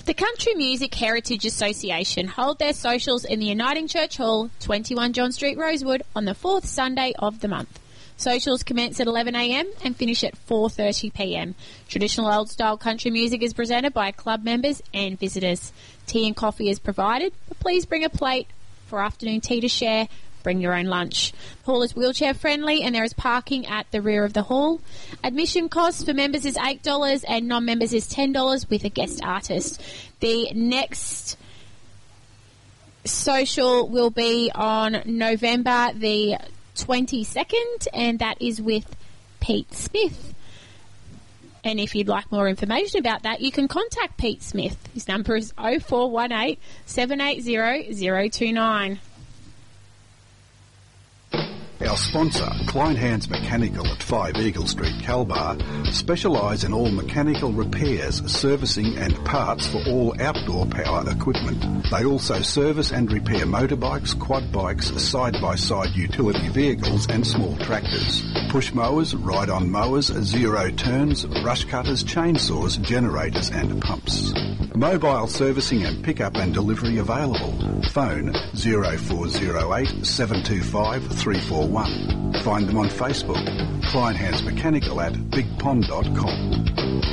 The Country Music Heritage Association hold their socials in the Uniting Church Hall, 21 John Street, Rosewood, on the 4th Sunday of the month. Socials commence at 11 a.m. and finish at 4:30 p.m. Traditional old-style country music is presented by club members and visitors. Tea and coffee is provided, but please bring a plate for afternoon tea to share. Bring your own lunch. The hall is wheelchair friendly and there is parking at the rear of the hall. Admission cost for members is $8 and non-members is $10 with a guest artist. The next social will be on November the 22nd and that is with Pete Smith. And if you'd like more information about that, you can contact Pete Smith. His number is 0418 780 029. Our sponsor, Klein Hands Mechanical at 5 Eagle Street, Calbar, specialise in all mechanical repairs, servicing and parts for all outdoor power equipment. They also service and repair motorbikes, quad bikes, side-by-side utility vehicles and small tractors. Push mowers, ride-on mowers, zero turns, brush cutters, chainsaws, generators and pumps. Mobile servicing and pick-up and delivery available. Phone 0408 725 341. Find them on Facebook. Klein Hands Mechanical at bigpond.com.